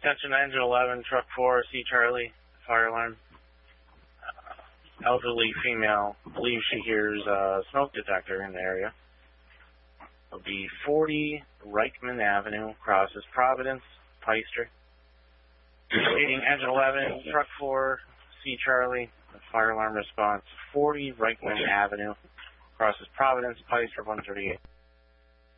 Attention engine 11, truck 4, C Charlie, fire alarm. Elderly female, believes she hears a smoke detector in the area. It'll be 40 Reichman Avenue, crosses Providence, Peister. Stating engine 11, truck 4, C Charlie, fire alarm response, 40 Reichman Avenue, crosses Providence, Peister, 138.